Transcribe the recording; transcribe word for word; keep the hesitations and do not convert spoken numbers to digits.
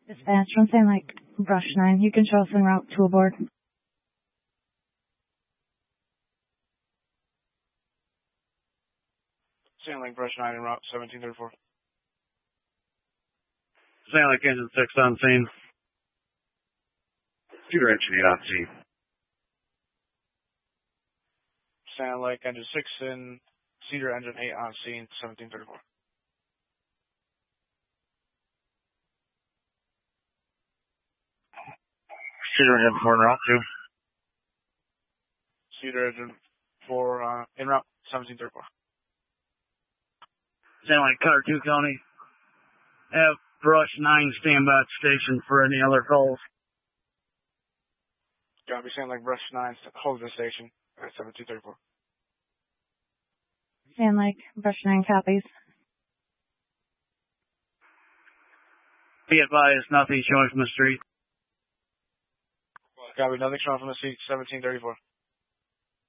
Dispatch from Sand Lake, Brush nine. You can show us en route to abort. Sand Lake, Brush nine, en route, seventeen thirty-four. Sand Lake, engine six on scene. Cedar engine eight on scene. Sand Lake, engine six in, Cedar engine eight on scene, seventeen thirty-four. Cedar engine four en route two. Cedar engine four, uh, en route, seventeen thirty-four. Sand Lake, Cutter two County. Have Brush nine stand by at station for any other calls. Copy, Sand Lake, Brush nine, hold the station at seventeen thirty-four. Sand Lake, Brush nine copies. Be advised, nothing showing from the street. Copy, nothing showing from the seat, seventeen thirty-four.